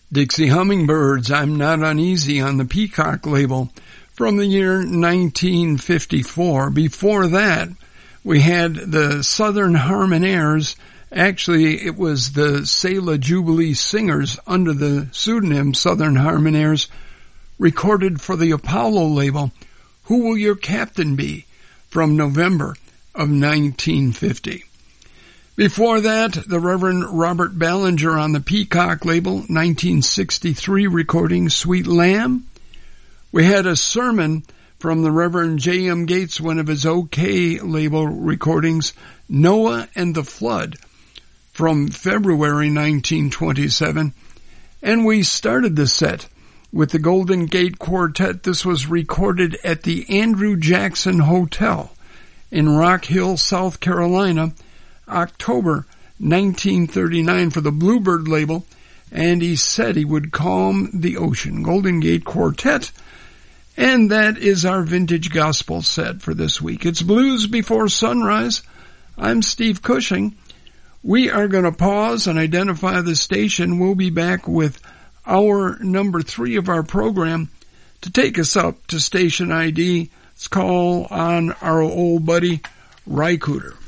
Dixie Hummingbirds, I'm Not Uneasy on the Peacock label from the year 1954. Before that, we had the Southern Harmonaires. Actually, it was the Selah Jubilee Singers under the pseudonym Southern Harmonaires, recorded for the Apollo label, Who Will Your Captain Be? From November of 1950. Before that, the Reverend Robert Ballinger on the Peacock label, 1963 recording, Sweet Lamb. We had a sermon from the Reverend J.M. Gates, one of his OK label recordings, Noah and the Flood, from February 1927. And we started the set with the Golden Gate Quartet. This was recorded at the Andrew Jackson Hotel in Rock Hill, South Carolina, October 1939 for the Bluebird label, and he said he would calm the ocean. Golden Gate Quartet, and that is our vintage gospel set for this week. It's Blues Before Sunrise. I'm Steve Cushing. We are going to pause and identify the station. We'll be back with hour number 3 of our program to take us up to station ID. Let's call on our old buddy, Ry Cooder.